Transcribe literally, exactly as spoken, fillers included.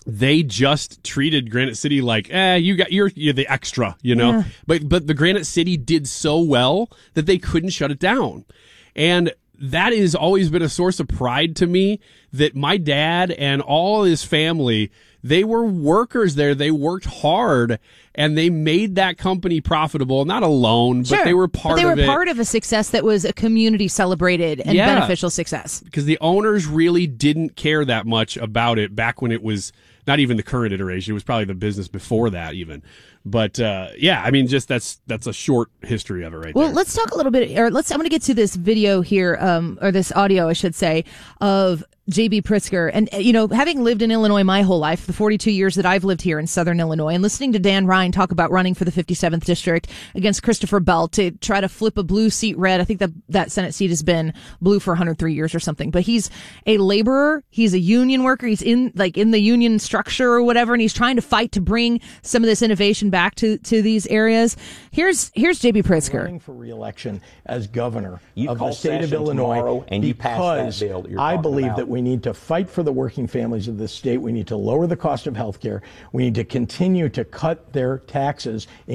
they just treated Granite City like, eh, you got you're you're the extra, you know. Yeah. But but the Granite City did so well that they couldn't shut it down, and that has always been a source of pride to me. That my dad and all his family, they were workers there. They worked hard, and they made that company profitable. Not alone, but Sure. they were part but they of were it. part of a success that was a community celebrated and Yeah. beneficial success. Because the owners really didn't care that much about it back when it was not even the current iteration. It was probably the business before that even. But uh, yeah, I mean, just that's that's a short history of it right Well, there. let's talk a little bit, or let's. I'm going to get to this video here, um, or this audio, I should say, of J B. Pritzker. And, you know, having lived in Illinois my whole life, the forty-two years that I've lived here in Southern Illinois, and listening to Dan Ryan talk about running for the fifty-seventh district against Christopher Bell to try to flip a blue seat red. I think that that Senate seat has been blue for one hundred three years or something. But he's a laborer. He's a union worker. He's in, like, in the union structure or whatever, and he's trying to fight to bring some of this innovation back to, to these areas. Here's, here's J B. Pritzker. Running for re-election as governor You of call the state of session Illinois tomorrow and you pass that because bill that you're I talking believe about. that we need to fight for the working families of this state. We need to lower the cost of health care. We need to continue to cut their taxes.